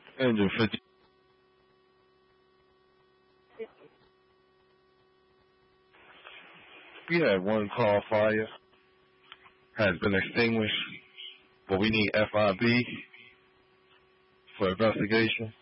Engine 50. We had one call fire, has been extinguished, but we need FIB for investigation.